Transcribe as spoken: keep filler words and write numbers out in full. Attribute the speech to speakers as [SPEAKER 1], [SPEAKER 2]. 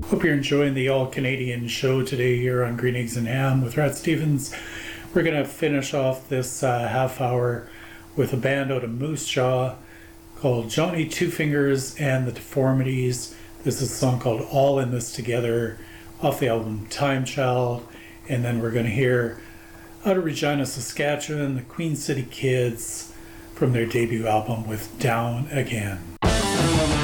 [SPEAKER 1] Hope you're enjoying the all-Canadian show today here on Green Eggs and Ham with Rat Stevens. We're going to finish off this uh, half hour with a band out of Moose Jaw called Johnny Two Fingers and the Deformities. This is a song called All in This Together off the album Time Child. And then we're going to hear out of Regina, Saskatchewan, the Queen City Kids from their debut album with Down Again.